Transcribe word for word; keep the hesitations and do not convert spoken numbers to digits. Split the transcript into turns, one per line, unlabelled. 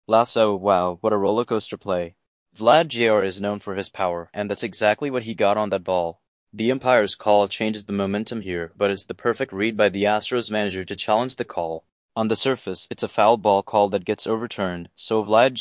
Laughs out, wow, what a rollercoaster play. Vlad J R is known for his power, and that's exactly what he got on that ball. The umpire's call changes the momentum here, but it's the perfect read by the Astros manager to challenge the call. On the surface, it's a foul ball call that gets overturned, so Vlad